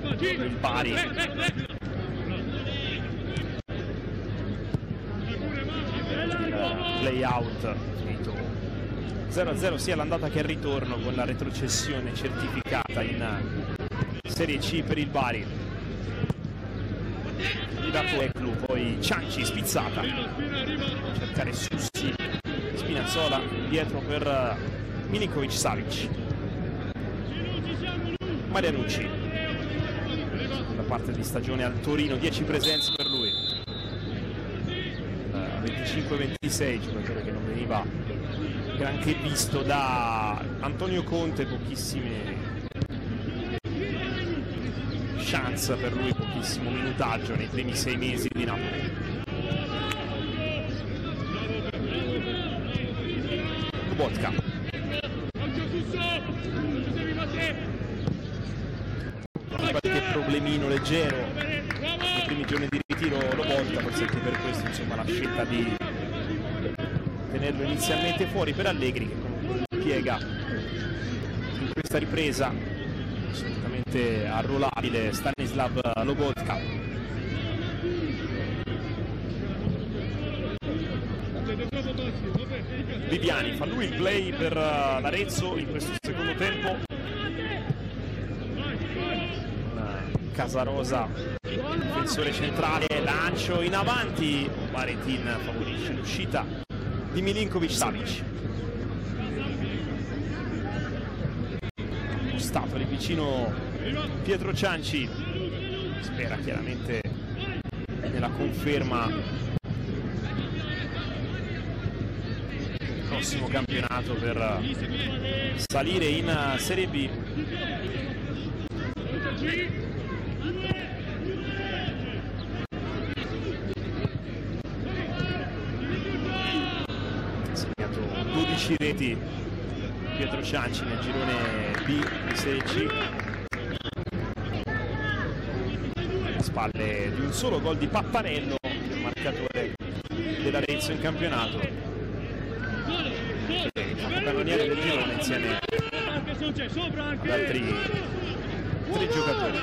il Bari. Play out finito 0-0 sia l'andata che il ritorno, con la retrocessione certificata in Serie C per il Bari. Dato Eclu, poi Cianci spizzata, cercare Sussi, Spinazzola dietro per Milinkovic Savic, Marianucci, seconda parte di stagione al Torino, 10 presenze per lui, 25-26, giocatore che non veniva granché visto da Antonio Conte, pochissime chance per lui, pochissimo minutaggio nei primi 6 mesi di Napoli. Lobotka, qualche problemino leggero nei primi giorni di ritiro Lobotka, forse anche per questo insomma la scelta di tenerlo inizialmente fuori per Allegri, che comunque impiega in questa ripresa assolutamente arruolabile Stanislav Lobotka. Viviani fa lui il play per l'Arezzo in questo secondo tempo. Casarosa, difensore centrale, lancio in avanti, Valentin favorisce l'uscita di Milinkovic Savic. Stato lì vicino Pietro Cianci, spera chiaramente nella conferma del prossimo campionato per salire in Serie B. Ha segnato 12 reti Pietro Cianci nel girone B di Serie C, alle spalle di un solo gol di Papparello, il marcatore dell'Arezzo in campionato, capocannoniere del girone insieme ad altri 3 giocatori.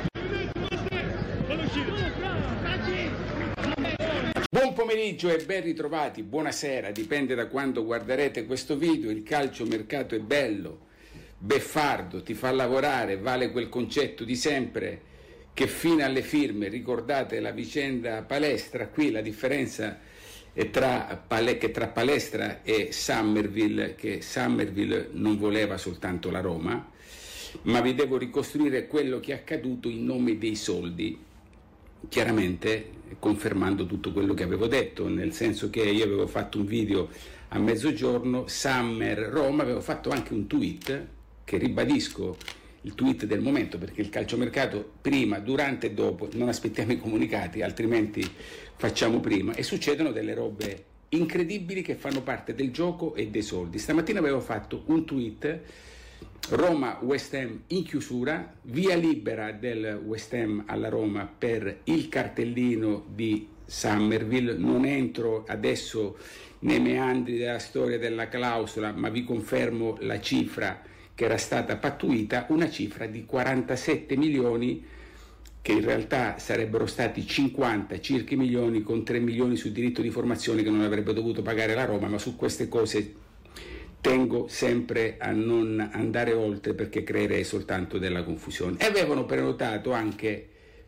Buon pomeriggio e ben ritrovati, buonasera, dipende da quando guarderete questo video. Il calciomercato è bello, beffardo, ti fa lavorare, vale quel concetto di sempre che fino alle firme, ricordate la vicenda Palestra, qui la differenza è tra Palestra e Summerville, che Summerville non voleva soltanto la Roma, ma vi devo ricostruire quello che è accaduto in nome dei soldi. Chiaramente confermando tutto quello che avevo detto, nel senso che io avevo fatto un video a mezzogiorno, Summer Roma, avevo fatto anche un tweet che ribadisco, il tweet del momento, perché il calciomercato prima, durante e dopo, non aspettiamo i comunicati, altrimenti facciamo prima, e succedono delle robe incredibili che fanno parte del gioco e dei soldi. Stamattina avevo fatto un tweet: Roma West Ham in chiusura, via libera del West Ham alla Roma per il cartellino di Summerville. Non entro adesso nei meandri della storia della clausola, ma vi confermo la cifra che era stata pattuita, una cifra di 47 milioni, che in realtà sarebbero stati 50 circa milioni, con 3 milioni sul diritto di formazione che non avrebbe dovuto pagare la Roma, ma su queste cose tengo sempre a non andare oltre, perché creerei soltanto della confusione. E avevano prenotato anche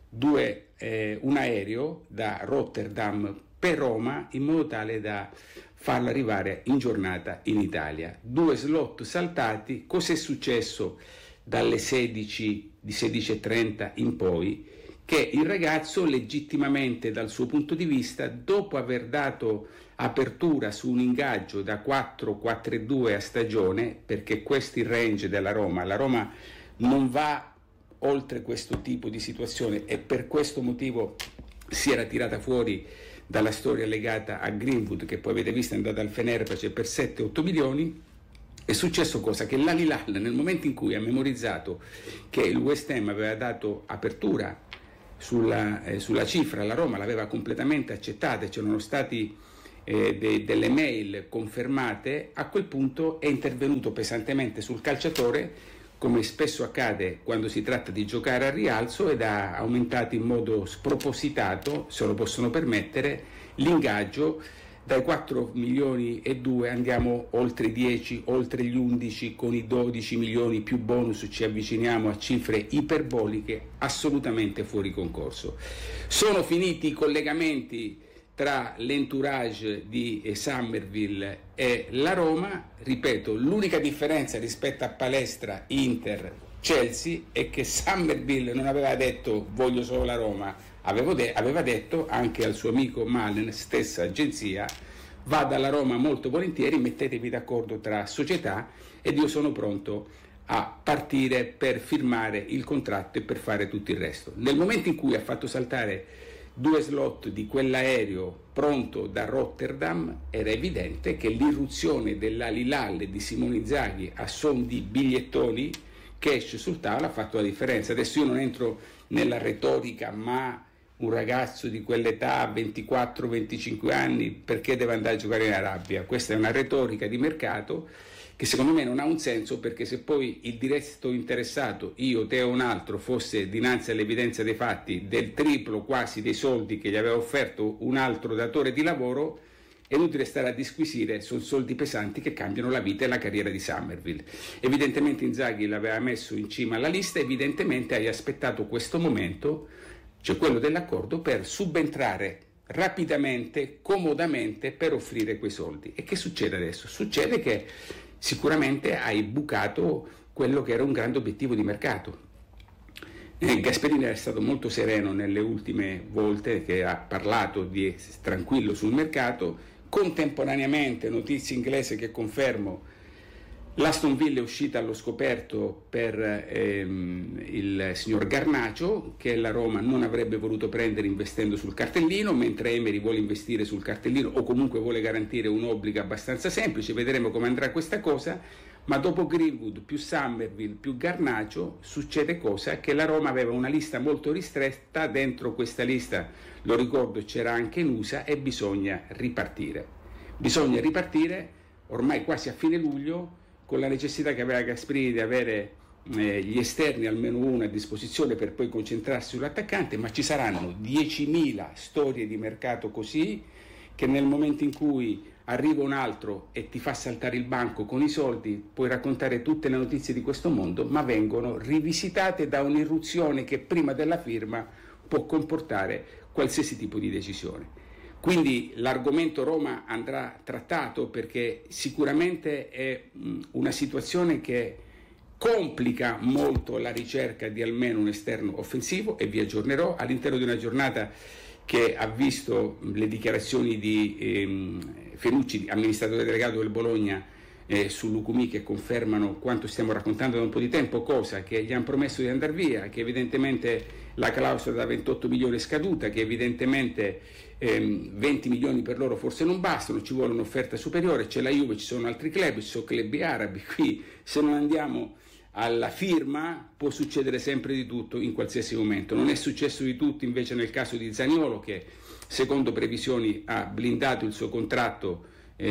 un aereo da Rotterdam per Roma, in modo tale da farlo arrivare in giornata in Italia. 2 slot saltati. Cos'è successo dalle 16:30 in poi? Che il ragazzo, legittimamente dal suo punto di vista, dopo aver dato apertura su un ingaggio da 4-4-2 a stagione, perché questo è il range della Roma, la Roma non va oltre questo tipo di situazione e per questo motivo si era tirata fuori dalla storia legata a Greenwood, che poi avete visto è andata al Fenerbahce per 7-8 milioni. È successo cosa? Che l'Al-Hilal, nel momento in cui ha memorizzato che il West Ham aveva dato apertura sulla cifra, la Roma l'aveva completamente accettata, c'erano stati delle mail confermate, a quel punto è intervenuto pesantemente sul calciatore come spesso accade quando si tratta di giocare al rialzo, ed ha aumentato in modo spropositato, se lo possono permettere, l'ingaggio. Dai 4 milioni e 2 andiamo oltre i 10, oltre gli 11, con i 12 milioni più bonus ci avviciniamo a cifre iperboliche, assolutamente fuori concorso. Sono finiti i collegamenti tra l'entourage di Summerville e la Roma. Ripeto, l'unica differenza rispetto a palestra Inter-Chelsea è che Summerville non aveva detto voglio solo la Roma, aveva detto anche al suo amico Malen, stessa agenzia, vado alla Roma molto volentieri, mettetevi d'accordo tra società ed io sono pronto a partire per firmare il contratto e per fare tutto il resto. Nel momento in cui ha fatto saltare 2 slot di quell'aereo pronto da Rotterdam, era evidente che l'irruzione dell'Al-Hilal di Simone Inzaghi a son di bigliettoni cash sul tavolo ha fatto la differenza. Adesso io non entro nella retorica, ma un ragazzo di quell'età, 24-25 anni, perché deve andare a giocare in Arabia? Questa è una retorica di mercato che secondo me non ha un senso, perché se poi il diretto interessato, io, te o un altro, fosse dinanzi all'evidenza dei fatti del triplo quasi dei soldi che gli aveva offerto un altro datore di lavoro, è inutile stare a disquisire, sono soldi pesanti che cambiano la vita e la carriera di Summerville. Evidentemente Inzaghi l'aveva messo in cima alla lista, evidentemente hai aspettato questo momento, cioè quello dell'accordo, per subentrare rapidamente, comodamente, per offrire quei soldi. E che succede adesso? Succede che sicuramente hai bucato quello che era un grande obiettivo di mercato. Gasperini è stato molto sereno nelle ultime volte che ha parlato di tranquillo sul mercato. Contemporaneamente, notizie inglese che confermo, l'Aston Villa è uscita allo scoperto per il signor Garnacio, che la Roma non avrebbe voluto prendere investendo sul cartellino, mentre Emery vuole investire sul cartellino, o comunque vuole garantire un obbligo abbastanza semplice. Vedremo come andrà questa cosa, ma dopo Greenwood più Summerville più Garnacio succede cosa? Che la Roma aveva una lista molto ristretta, dentro questa lista, lo ricordo, c'era anche Nusa, e bisogna ripartire ormai quasi a fine luglio, con la necessità che aveva Gasperini di avere gli esterni, almeno uno a disposizione, per poi concentrarsi sull'attaccante, ma ci saranno 10.000 storie di mercato così, che nel momento in cui arriva un altro e ti fa saltare il banco con i soldi, puoi raccontare tutte le notizie di questo mondo, ma vengono rivisitate da un'irruzione che prima della firma può comportare qualsiasi tipo di decisione. Quindi l'argomento Roma andrà trattato, perché sicuramente è una situazione che complica molto la ricerca di almeno un esterno offensivo, e vi aggiornerò all'interno di una giornata che ha visto le dichiarazioni di Fenucci, amministratore delegato del Bologna, su Lucumi, che confermano quanto stiamo raccontando da un po' di tempo, cosa che gli hanno promesso di andare via, che evidentemente la clausola da 28 milioni è scaduta, che evidentemente 20 milioni per loro forse non bastano, ci vuole un'offerta superiore, c'è la Juve, ci sono altri club, ci sono club arabi. Qui se non andiamo alla firma può succedere sempre di tutto in qualsiasi momento. Non è successo di tutto invece nel caso di Zaniolo, che secondo previsioni ha blindato il suo contratto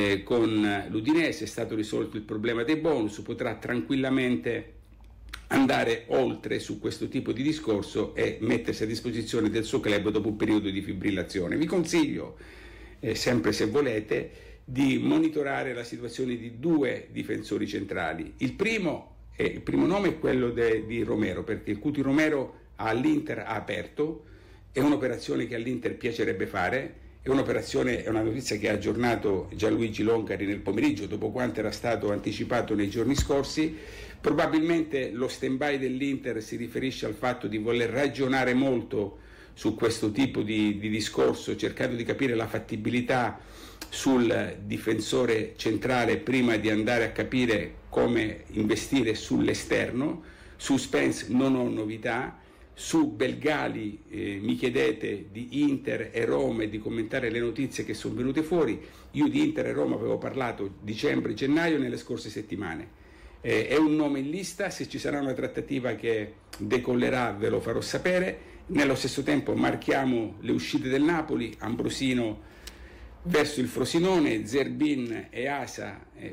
con l'Udinese, è stato risolto il problema dei bonus, potrà tranquillamente andare oltre su questo tipo di discorso e mettersi a disposizione del suo club dopo un periodo di fibrillazione. Vi consiglio, sempre se volete, di monitorare la situazione di 2 difensori centrali. Il primo nome è quello di Romero, perché il Cuti Romero all'Inter ha aperto, è un'operazione che all'Inter piacerebbe fare, è una notizia che ha aggiornato Gianluigi Loncari nel pomeriggio, dopo quanto era stato anticipato nei giorni scorsi. Probabilmente lo stand-by dell'Inter si riferisce al fatto di voler ragionare molto su questo tipo di discorso, cercando di capire la fattibilità sul difensore centrale prima di andare a capire come investire sull'esterno. Su Spence non ho novità. Su Belgali mi chiedete di Inter e Roma e di commentare le notizie che sono venute fuori. Io di Inter e Roma avevo parlato dicembre-gennaio nelle scorse settimane. È un nome in lista, se ci sarà una trattativa che decollerà ve lo farò sapere. Nello stesso tempo marchiamo le uscite del Napoli, Ambrosino verso il Frosinone, Zerbin e Asa